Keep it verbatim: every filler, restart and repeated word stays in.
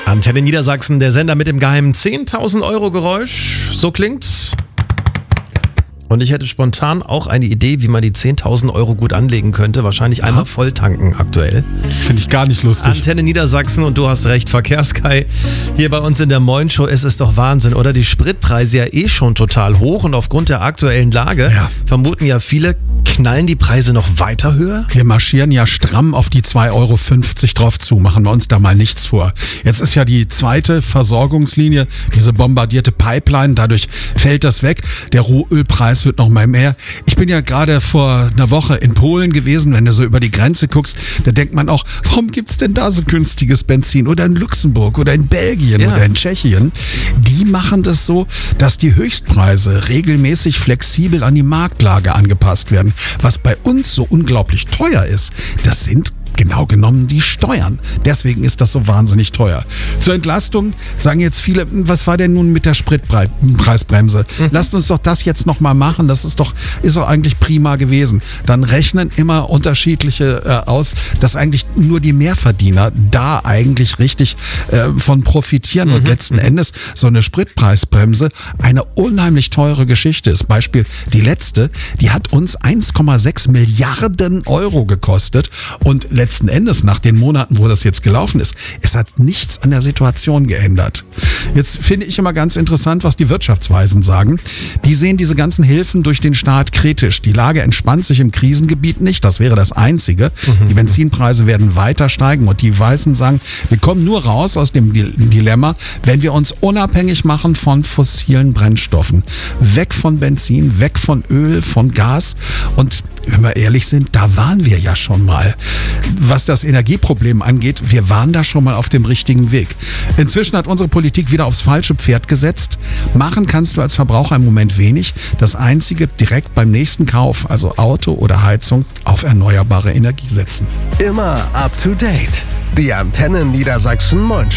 Antenne Niedersachsen, der Sender mit dem geheimen zehntausend Euro Geräusch. So klingt's. Und ich hätte spontan auch eine Idee, wie man die zehntausend Euro gut anlegen könnte. Wahrscheinlich einmal voll tanken aktuell. Finde ich gar nicht lustig. Antenne Niedersachsen und du hast recht, Verkehrskai. Hier bei uns in der Moin Show ist es doch Wahnsinn, oder? Die Spritpreise ja eh schon total hoch und aufgrund der aktuellen Lage ja. vermuten ja viele, knallen die Preise noch weiter höher? Wir marschieren ja stramm auf die zwei Euro fünfzig drauf zu, machen wir uns da mal nichts vor. Jetzt ist ja die zweite Versorgungslinie, diese bombardierte Pipeline, dadurch fällt das weg. Der Rohölpreis wird noch mal mehr. Ich bin ja gerade vor einer Woche in Polen gewesen, wenn du so über die Grenze guckst, da denkt man auch, warum gibt's denn da so günstiges Benzin? Oder in Luxemburg oder in Belgien ja. oder in Tschechien. Die machen das so, dass die Höchstpreise regelmäßig flexibel an die Marktlage angepasst werden. Was bei uns so unglaublich teuer ist, das sind genau genommen die Steuern. Deswegen ist das so wahnsinnig teuer. Zur Entlastung sagen jetzt viele, was war denn nun mit der Spritpreisbremse? Mhm. Lasst uns doch das jetzt nochmal machen. Das ist doch, ist doch eigentlich prima gewesen. Dann rechnen immer unterschiedliche äh, aus, dass eigentlich nur die Mehrverdiener da eigentlich richtig äh, von profitieren. Mhm. Und letzten Endes so eine Spritpreisbremse eine unheimlich teure Geschichte ist. Beispiel die letzte, die hat uns eins Komma sechs Milliarden Euro gekostet und letzten Endes, nach den Monaten, wo das jetzt gelaufen ist, es hat nichts an der Situation geändert. Jetzt finde ich immer ganz interessant, was die Wirtschaftsweisen sagen. Die sehen diese ganzen Hilfen durch den Staat kritisch. Die Lage entspannt sich im Krisengebiet nicht, das wäre das Einzige. Mhm. Die Benzinpreise werden weiter steigen und die Weißen sagen, wir kommen nur raus aus dem Dilemma, wenn wir uns unabhängig machen von fossilen Brennstoffen. Weg von Benzin, weg von Öl, von Gas und wenn wir ehrlich sind, da waren wir ja schon mal. Was das Energieproblem angeht, wir waren da schon mal auf dem richtigen Weg. Inzwischen hat unsere Politik wieder aufs falsche Pferd gesetzt. Machen kannst du als Verbraucher im Moment wenig. Das Einzige, direkt beim nächsten Kauf, also Auto oder Heizung, auf erneuerbare Energie setzen. Immer up to date. Die Antenne Niedersachsen Moin Show.